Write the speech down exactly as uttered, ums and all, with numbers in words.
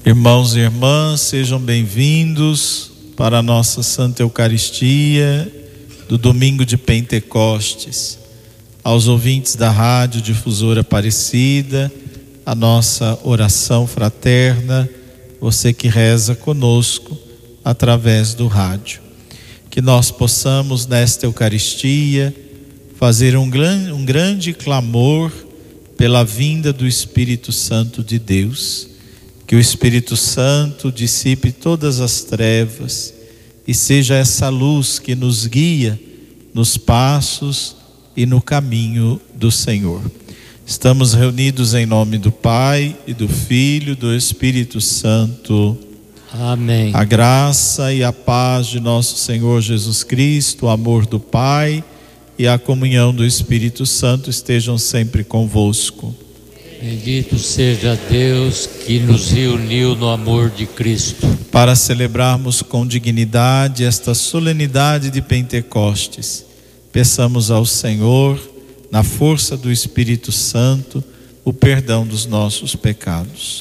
Irmãos e irmãs, sejam bem-vindos para a nossa Santa Eucaristia do domingo de Pentecostes. Aos ouvintes da Rádio Difusora Aparecida, a nossa oração fraterna, você que reza conosco através do rádio. Que nós possamos nesta Eucaristia fazer um grande, um grande clamor pela vinda do Espírito Santo de Deus. Que o Espírito Santo dissipe todas as trevas e seja essa luz que nos guia nos passos e no caminho do Senhor. Estamos reunidos em nome do Pai e do Filho e do Espírito Santo. Amém. A graça e a paz de nosso Senhor Jesus Cristo, o amor do Pai e a comunhão do Espírito Santo estejam sempre convosco. Bendito seja Deus que nos reuniu no amor de Cristo. Para celebrarmos com dignidade esta solenidade de Pentecostes, peçamos ao Senhor, na força do Espírito Santo, o perdão dos nossos pecados.